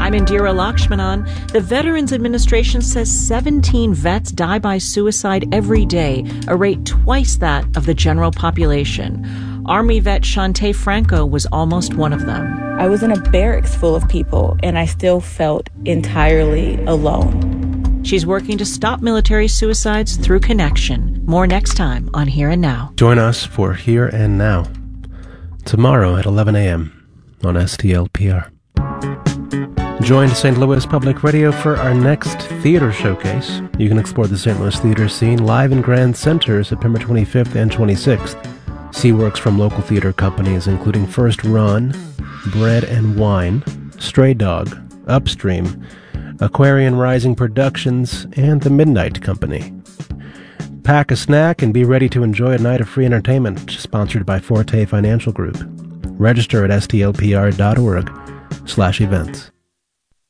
I'm Indira Lakshmanan. The Veterans Administration says 17 vets die by suicide every day, a rate twice that of the general population. Army vet Shantae Franco was almost one of them. I was in a barracks full of people, and I still felt entirely alone. She's working to stop military suicides through Connection. More next time on Here and Now. Join us for Here and Now tomorrow at 11 a.m. on STLPR. Join St. Louis Public Radio for our next theater showcase. You can explore the St. Louis theater scene live in Grand Center September 25th and 26th. See works from local theater companies including First Run, Bread and Wine, Stray Dog, Upstream, Aquarian Rising Productions, and The Midnight Company. Pack a snack and be ready to enjoy a night of free entertainment, sponsored by Forte Financial Group. Register at stlpr.org/events.